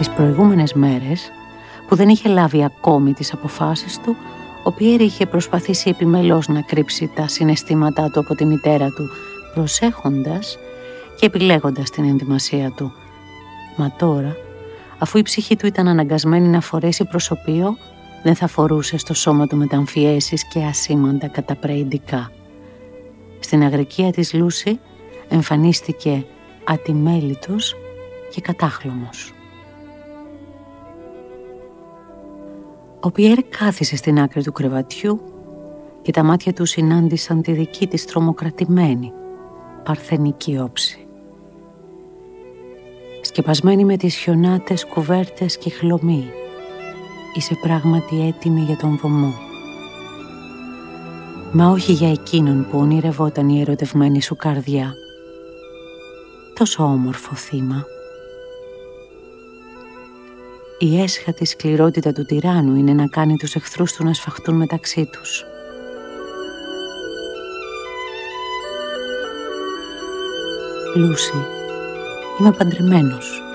Τις προηγούμενες μέρες, που δεν είχε λάβει ακόμη τις αποφάσεις του, ο Πιέρ είχε προσπαθήσει επιμελώς να κρύψει τα συναισθήματά του από τη μητέρα του, προσέχοντας και επιλέγοντας την ενδυμασία του. Μα τώρα, αφού η ψυχή του ήταν αναγκασμένη να φορέσει προσωπείο, δεν θα φορούσε στο σώμα του μεταμφιέσεις και ασήμαντα καταπρεϊντικά. Στην αγρικία της Λούση εμφανίστηκε ατιμέλητος και κατάχλωμος. Ο Πιέρ κάθισε στην άκρη του κρεβατιού και τα μάτια του συνάντησαν τη δική της τρομοκρατημένη, παρθενική όψη. Σκεπασμένη με τις χιονάτες, κουβέρτες και χλωμή, είσαι πράγματι έτοιμη για τον βωμό. Μα όχι για εκείνον που ονειρευόταν η ερωτευμένη σου καρδιά. Τόσο όμορφο θύμα. Η έσχατη σκληρότητα του τυράννου είναι να κάνει τους εχθρούς του να σφαχτούν μεταξύ τους. Λούση, είμαι παντρεμένος.